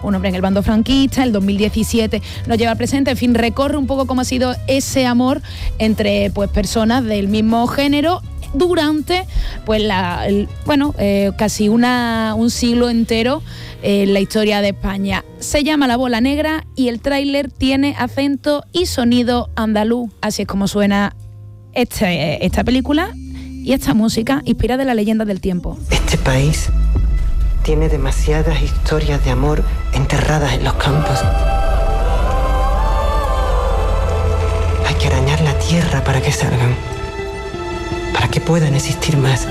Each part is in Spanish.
un hombre en el bando franquista, el 2017 nos lleva al presente, en fin, recorre un poco cómo ha sido ese amor entre pues personas del mismo género durante pues casi un siglo entero en la historia de España. Se llama La Bola Negra y el tráiler tiene acento y sonido andaluz, así es como suena esta película y esta música inspirada en la leyenda del tiempo. Este país tiene demasiadas historias de amor enterradas en los campos. Hay que arañar la tierra para que salgan, para que puedan existir más.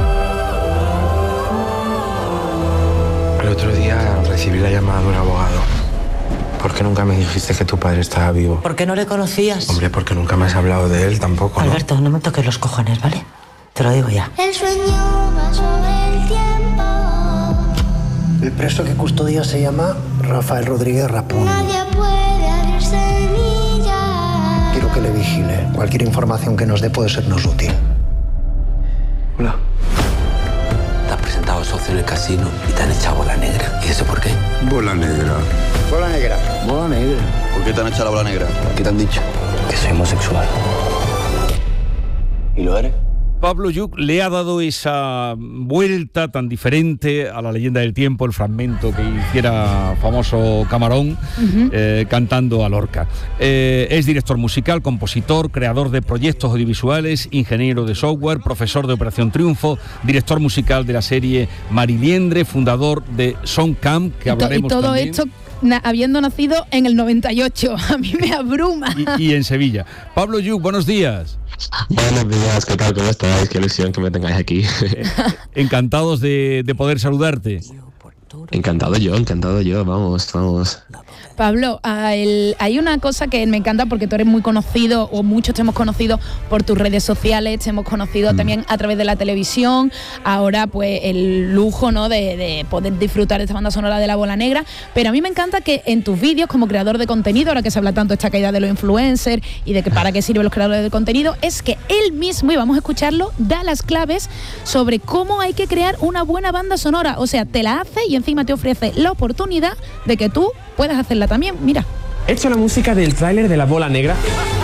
El otro día recibí la llamada de un abogado. ¿Por qué nunca me dijiste que tu padre estaba vivo? ¿Por qué no le conocías? Hombre, porque nunca me has hablado de él tampoco, ¿no? Alberto, no me toques los cojones, ¿vale? Te lo digo ya. El sueño va sobre el tiempo. El preso que custodia se llama Rafael Rodríguez Rapún. Nadie puede abrir semillas. Quiero que le vigile. Cualquier información que nos dé puede sernos útil. Hola. Te has presentado socio en el casino y te han echado bola negra. ¿Y eso por qué? Bola negra. Bola negra. Bola negra. ¿Por qué te han echado la bola negra? ¿Qué te han dicho? Que soy homosexual. ¿Y lo eres? Pablo Lluch le ha dado esa vuelta tan diferente a la leyenda del tiempo, el fragmento que hiciera famoso Camarón, cantando a Lorca. Es director musical, compositor, creador de proyectos audiovisuales, ingeniero de software, profesor de Operación Triunfo, director musical de la serie Mariliendre, fundador de Soundcamp, que hablaremos y todo también. Esto habiendo nacido en el 98, a mí me abruma. Y en Sevilla. Pablo Lluch, buenos días. Buenos días, ¿qué tal? ¿Cómo estáis? Qué ilusión que me tengáis aquí. Encantados de poder saludarte. Encantado yo, vamos. Pablo, hay una cosa que me encanta porque tú eres muy conocido, o muchos te hemos conocido por tus redes sociales, te hemos conocido también a través de la televisión, ahora pues el lujo, ¿no?, de poder disfrutar de esta banda sonora de La Bola Negra, pero a mí me encanta que en tus vídeos como creador de contenido, ahora que se habla tanto de esta caída de los influencers y de que para qué sirven los creadores de contenido, es que él mismo, y vamos a escucharlo, da las claves sobre cómo hay que crear una buena banda sonora, o sea, te la hace y encima te ofrece la oportunidad de que tú puedas hacerla también. Mira. He hecho la música del tráiler de La Bola Negra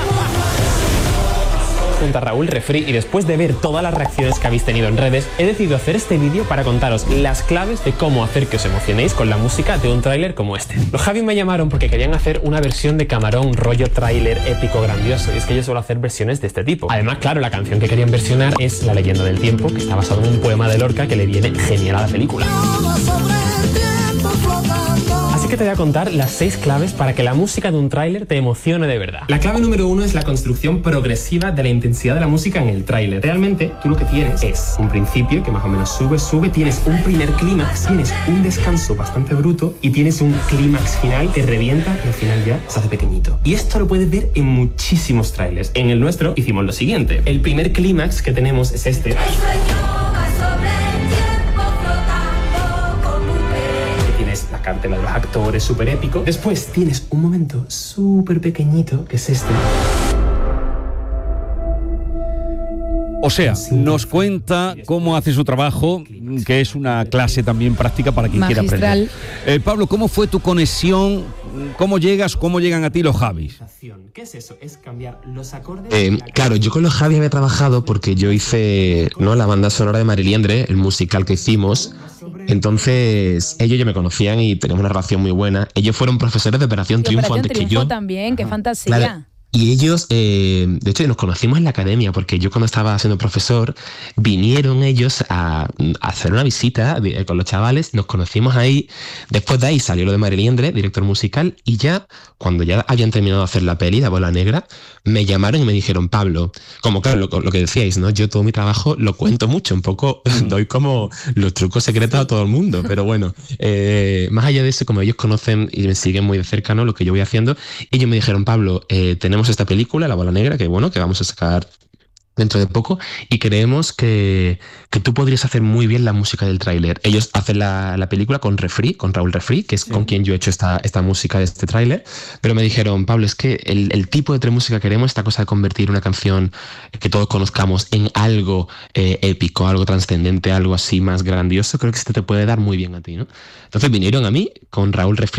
junto a Raúl Refri y después de ver todas las reacciones que habéis tenido en redes, he decidido hacer este vídeo para contaros las claves de cómo hacer que os emocionéis con la música de un tráiler como este. Los Javi me llamaron porque querían hacer una versión de Camarón rollo tráiler épico grandioso, y es que yo suelo hacer versiones de este tipo. Además, claro, la canción que querían versionar es La Leyenda del Tiempo, que está basado en un poema de Lorca que le viene genial a la película. Así que te voy a contar las 6 claves para que la música de un tráiler te emocione de verdad. La clave número 1 es la construcción progresiva de la intensidad de la música en el tráiler. Realmente, tú lo que tienes es un principio que más o menos sube, tienes un primer clímax, tienes un descanso bastante bruto y tienes un clímax final que revienta y al final ya se hace pequeñito. Y esto lo puedes ver en muchísimos trailers. En el nuestro hicimos lo siguiente. El primer clímax que tenemos es este. La cartela de los actores, súper épico. Después tienes un momento súper pequeñito, que es este. O sea, nos cuenta cómo hace su trabajo, que es una clase también práctica para quien quiera aprender. Pablo, ¿cómo fue tu conexión? ¿Cómo llegan a ti los Javis? ¿Qué es eso? Es cambiar los acordes. Claro, yo con los Javis había trabajado porque yo hice la banda sonora de Mariliendre, el musical que hicimos. Entonces, ellos ya me conocían y teníamos una relación muy buena. Ellos fueron profesores de Operación Triunfo antes que yo. También, qué fantasía. Claro. Y ellos, de hecho, nos conocimos en la academia, porque yo cuando estaba siendo profesor, vinieron ellos a hacer una visita con los chavales, nos conocimos ahí, después de ahí salió lo de Mariliendre, director musical, y ya, cuando ya habían terminado de hacer la peli, La Bola Negra, me llamaron y me dijeron, Pablo, como claro, lo que decíais, ¿no? Yo todo mi trabajo lo cuento mucho, un poco doy como los trucos secretos a todo el mundo, pero bueno, más allá de eso, como ellos conocen y me siguen muy de cerca, ¿no?, lo que yo voy haciendo, ellos me dijeron, Pablo, tenemos esta película, La Bola Negra, que vamos a sacar dentro de poco, y creemos que tú podrías hacer muy bien la música del tráiler. Ellos hacen la película con Raúl Refri, que es con quien yo he hecho esta música de este tráiler, pero me dijeron, Pablo, es que el tipo de música que queremos, esta cosa de convertir una canción que todos conozcamos en algo épico, algo trascendente, algo así más grandioso, creo que esto te puede dar muy bien a ti, ¿no? Entonces vinieron a mí con Raúl Refri